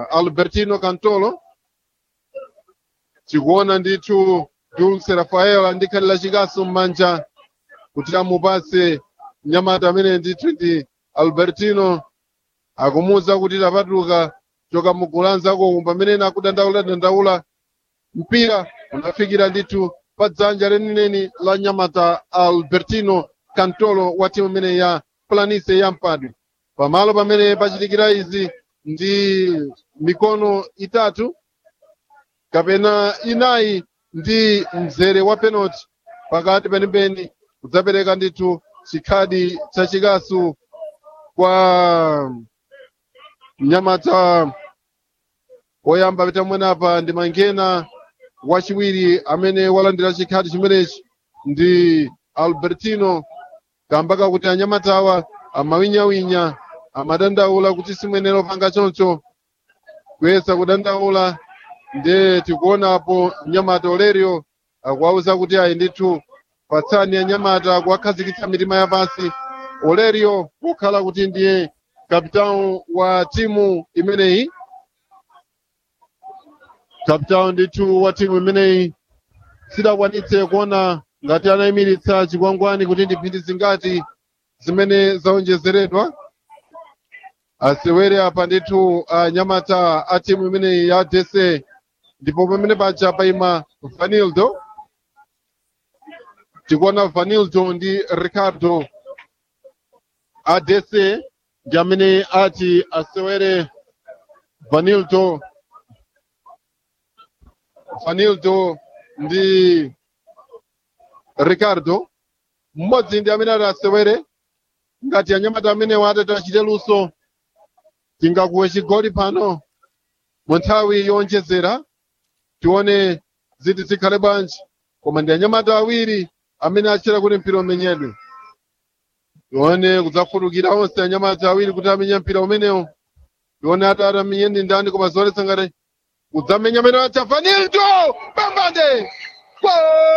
Albertino Cantolo. Tikuona ndithu Dulce Rafael andikhalira chikasu m'manja kuti amupase mnyamata amene ndithu ndi Albertino, akumuwuza kuti tapatuka choka mugulanzako pamene akudandaula mpira unafikira ndithu pa dzanja lenileni la nyamata Albertino Cantolo wa timu imene ya Planície ya Mpadwe. Pamalo pamene pachitikira izi ndi mikono itatu kapena inayi ndi mzere wa penalty pakati penipeni kudzapereka ndithu chikhadi cha chikasu kwa mnyamata oyamba vitamwenapa ndi Mangena, wachiwiri amene walandira chikhadi chimenechi ndi Albertino, kambaka kuti anyamatawa amawinyawinya amadandaula kuti simwenero panga choncho kuyesa kudandaula. Nde tikuonapo mnyamata Olerio akuwauza kuti ayi ndithu patsani anyamata kuwakhazikitsa mitima ya pansi. Olerio kukhala kuti ndiye kapitawo wa timu imeneyi, kapitawo ndithu wa timu imeneyi, sidakwanitse kuona ngati anayimiritsa chikwangwani kuti ndi mphindi zingati zimene zaonjezeredwa. Asewere apa ndithu anyamata a timu imeneyi ya DC, ndipo pamene paja paima Vanildo. Tikuona Vanildo ndi Ricardo ADC ndi amene ati asewere. Vanildo ndi Ricardo, mmodzi ndi amene ati asewere. Ngati anyamata amene watete achite luso tingakuwe chigoli pano mu nthawi yowonjezera, tione ziti zikhale bwanji. Koma ndi anyamata awiri amene achita kuti mpira umenyedwe. Tione kudzafutukira onse anyamata awiri kuti amenye mpira umenewo. Tione atatu amenye ndi ndani, koma zoletsa ngati kudzamenya amene acha Vanildo pambande. Gol!